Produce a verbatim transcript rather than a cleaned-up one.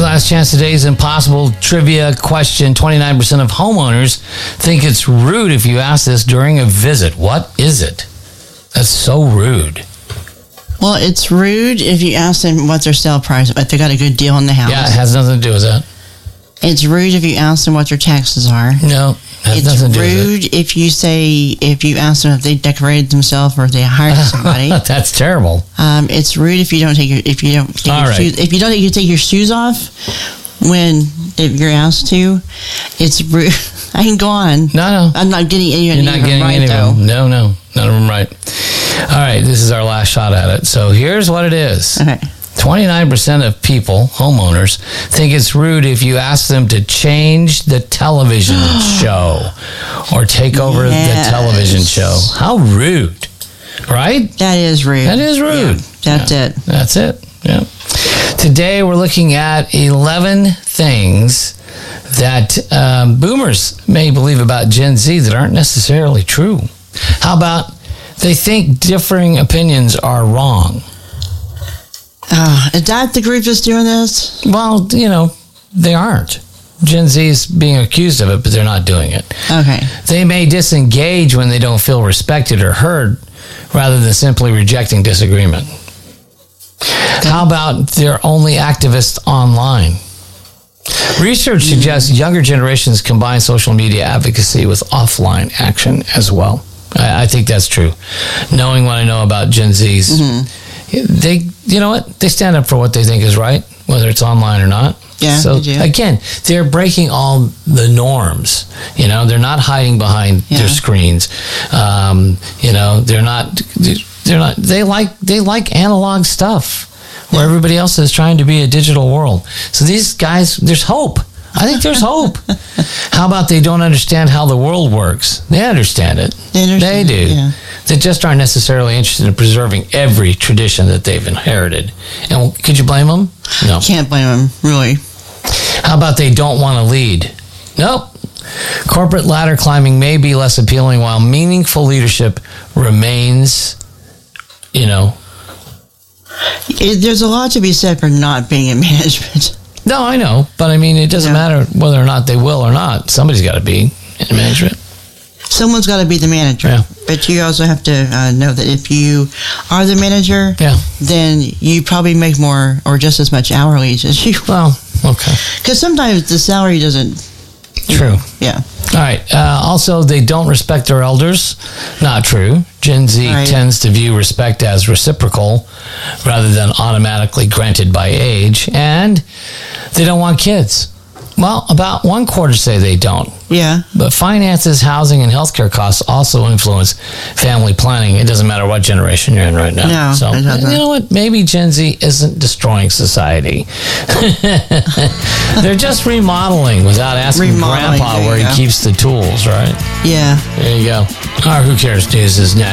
last chance. Today's impossible trivia question. twenty-nine percent of homeowners think it's rude if you ask this during a visit. What is it? That's so rude. Well, it's rude if you ask them what their sale price, if they got a good deal on the house. Yeah, it has nothing to do with that. It's rude if you ask them what their taxes are. No, has it's nothing to do rude with it. if you say, if you ask them if they decorated themselves or if they hired somebody. That's terrible. Um, it's rude if you don't take your, if you don't take All your right. shoes, if you don't you take your shoes off when if you're asked to. It's rude. I can go on. No, no. I'm not getting any, You're any not of them getting right, any though. of them. No, no. None of them right. All right, this is our last shot at it. So here's what it is. Okay. twenty-nine percent of people, homeowners, think it's rude if you ask them to change the television show or take over Yes. the television show. How rude, right? That is rude. That is rude. Yeah, that's Yeah, it. That's it. Yeah. Today we're looking at eleven things that um, boomers may believe about Gen Z that aren't necessarily true. How about they think differing opinions are wrong? Uh, is that the group that's doing this? Well, you know, they aren't. Gen Z is being accused of it, but they're not doing it. Okay. They may disengage when they don't feel respected or heard rather than simply rejecting disagreement. How about they're only activists online? Research suggests younger generations combine social media advocacy with offline action as well. I, I think that's true. Knowing what I know about Gen Zs, mm-hmm. they, you know what? They stand up for what they think is right, whether it's online or not. Yeah, so they do. again, they're breaking all the norms. You know, they're not hiding behind Yeah. their screens. Um, you know, they're not. They're not. They like. They like analog stuff, where everybody else is trying to be a digital world. So these guys, there's hope. I think there's hope. How about they don't understand how the world works? They understand it. They understand They it, do. yeah. They just aren't necessarily interested in preserving every tradition that they've inherited. And could you blame them? No. Can't blame them, really. How about they don't want to lead? Nope. Corporate ladder climbing may be less appealing while meaningful leadership remains, you know. It, there's a lot to be said for not being in management. No, I know. But I mean, it doesn't Yeah. matter whether or not they will or not. Somebody's got to be in management. Someone's got to be the manager. Yeah. But you also have to uh, know that if you are the manager, Yeah. then you probably make more or just as much hourly as you. Well, okay. Because sometimes the salary doesn't. True. Yeah. All right. Uh, also, they don't respect their elders. Not true. Gen Z Right. tends to view respect as reciprocal rather than automatically granted by age. And they don't want kids. Well, about one quarter say they don't. Yeah. But finances, housing, and healthcare costs also influence family planning. It doesn't matter what generation you're in right now. No, so, it doesn't. you know what? Maybe Gen Z isn't destroying society. They're just remodeling without asking Remodeling, Grandpa there you where he go. keeps the tools, right? Yeah. There you go. All right, Who Cares News is next.